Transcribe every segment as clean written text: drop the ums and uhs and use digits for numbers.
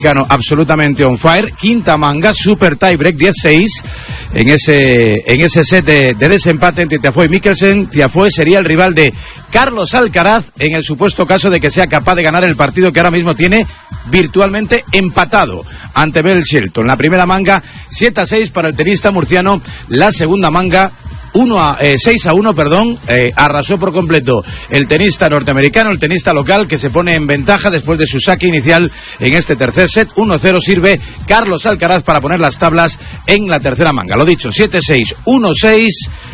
absolutamente on fire. Quinta manga, super tiebreak, 10-6 en ese set de desempate entre Tiafoe y Mikkelsen. Tiafoe sería el rival de Carlos Alcaraz en el supuesto caso de que sea capaz de ganar el partido que ahora mismo tiene virtualmente empatado ante Bell Shelton. La primera manga 7-6 para el tenista murciano. La segunda manga 6-1, arrasó por completo el tenista norteamericano, el tenista local, que se pone en ventaja después de su saque inicial en este tercer set. 1-0 sirve Carlos Alcaraz para poner las tablas en la tercera manga. Lo dicho, 7-6, 1-6,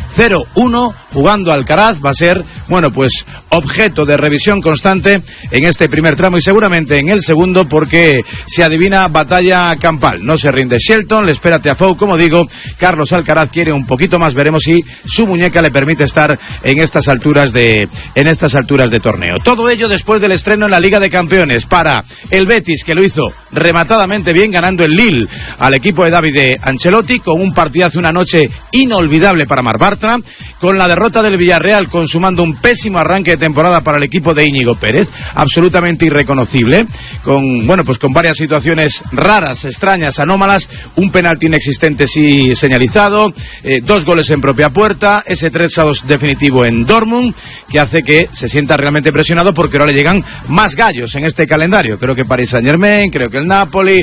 0-1, jugando Alcaraz. Va a ser, pues objeto de revisión constante en este primer tramo y seguramente en el segundo, porque se adivina batalla campal. No se rinde Shelton, le espera Tiafoe, como digo. Carlos Alcaraz quiere un poquito más, veremos si su muñeca le permite estar en estas alturas de torneo. Todo ello después del estreno en la Liga de Campeones para el Betis, que lo hizo rematadamente bien, ganando el Lille al equipo de Davide Ancelotti, con un partidazo, una noche inolvidable para Marc Bartra, con la derrota del Villarreal consumando un pésimo arranque de temporada para el equipo de Íñigo Pérez, absolutamente irreconocible, con varias situaciones raras, extrañas, anómalas, un penalti inexistente sí señalizado, 2 goles en propia puerta, ese 3-2 definitivo en Dortmund, que hace que se sienta realmente presionado, porque ahora le llegan más gallos en este calendario. Creo que Paris Saint-Germain, creo que el Napoli,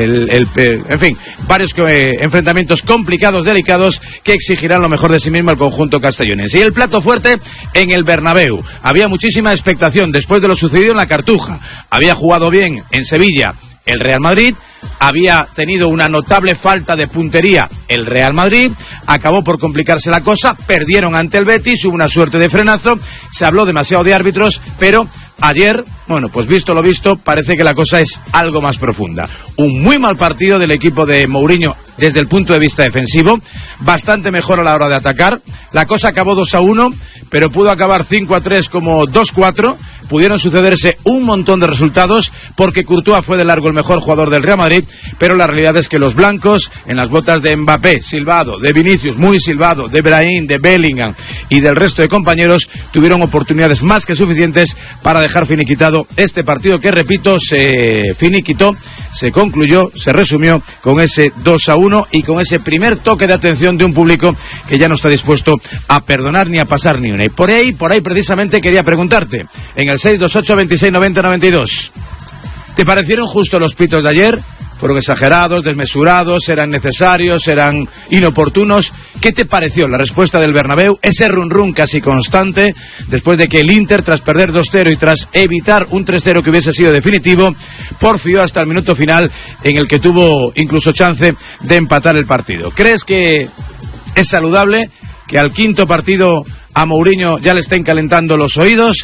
en fin, varios enfrentamientos complicados, delicados, que exigirán lo mejor de sí mismo al conjunto castellonense. Y el plato fuerte en el Bernabéu. Había muchísima expectación después de lo sucedido en la Cartuja. Había jugado bien en Sevilla el Real Madrid, había tenido una notable falta de puntería el Real Madrid, acabó por complicarse la cosa, perdieron ante el Betis, hubo una suerte de frenazo, se habló demasiado de árbitros, pero ayer, visto lo visto, parece que la cosa es algo más profunda. Un muy mal partido del equipo de Mourinho desde el punto de vista defensivo, bastante mejor a la hora de atacar. La cosa acabó 2-1, pero pudo acabar 5-3 como 2-4. Pudieron sucederse un montón de resultados, porque Courtois fue de largo el mejor jugador del Real Madrid, pero la realidad es que los blancos, en las botas de Mbappé, silbado, de Vinicius, muy silbado, de Brahim, de Bellingham y del resto de compañeros, tuvieron oportunidades más que suficientes para dejar finiquitado este partido que, repito, se finiquitó, se concluyó, se resumió con ese 2-1 y con ese primer toque de atención de un público que ya no está dispuesto a perdonar ni a pasar ni una. Y por ahí precisamente quería preguntarte, en el 628-2690-92, ¿te parecieron justos los pitos de ayer? ¿Fueron exagerados, desmesurados, eran necesarios, eran inoportunos? ¿Qué te pareció la respuesta del Bernabéu? Ese run casi constante, después de que el Inter, tras perder 2-0 y tras evitar un 3-0 que hubiese sido definitivo, porfió hasta el minuto final, en el que tuvo incluso chance de empatar el partido. ¿Crees que es saludable que al quinto partido a Mourinho ya le estén calentando los oídos?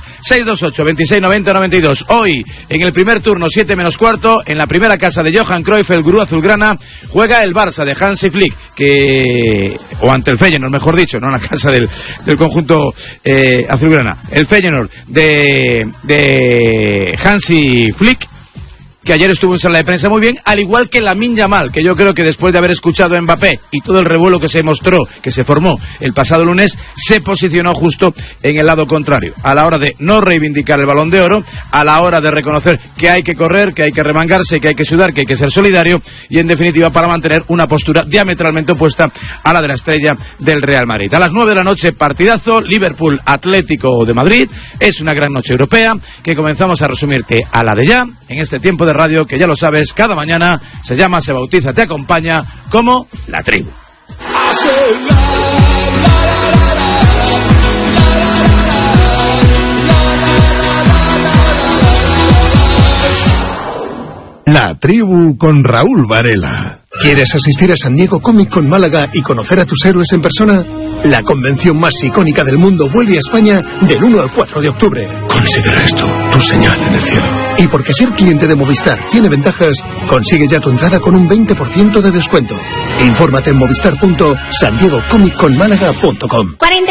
628-2690-92. Hoy, en el primer turno, 7 menos cuarto, en la primera casa de Johan Cruyff, el gurú azulgrana, juega el Barça de Hansi Flick, o ante el Feyenoord, mejor dicho, no en la casa del conjunto azulgrana. El Feyenoord de Hansi Flick, que ayer estuvo en sala de prensa muy bien, al igual que Lamine Yamal, que yo creo que después de haber escuchado a Mbappé y todo el revuelo que se mostró, que se formó el pasado lunes, se posicionó justo en el lado contrario, a la hora de no reivindicar el Balón de Oro, a la hora de reconocer que hay que correr, que hay que remangarse, que hay que sudar, que hay que ser solidario, y en definitiva para mantener una postura diametralmente opuesta a la de la estrella del Real Madrid. A las 9 de la noche, partidazo, Liverpool Atlético de Madrid. Es una gran noche europea que comenzamos a resumirte a la de ya, en este tiempo de radio que, ya lo sabes, cada mañana se llama, se bautiza, te acompaña como La Tribu. La Tribu con Raúl Varela. ¿Quieres asistir a San Diego Comic Con Málaga y conocer a tus héroes en persona? La convención más icónica del mundo vuelve a España del 1 al 4 de octubre. Considera esto tu señal en el cielo. Y porque ser cliente de Movistar tiene ventajas, consigue ya tu entrada con un 20% de descuento. Infórmate en movistar.sandiegocomicconmálaga.com.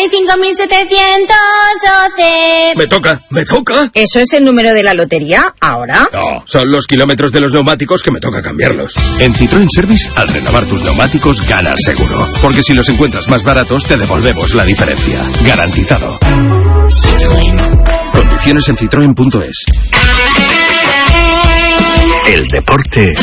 45.712. Me toca. ¿Eso es el número de la lotería ahora? No, son los kilómetros de los neumáticos que me toca cambiarlos. En Citroën Service, al renovar tus neumáticos, ganas seguro. Porque si los encuentras más baratos, te devolvemos la diferencia. Garantizado. Citroën. Condiciones en citroen.es. El deporte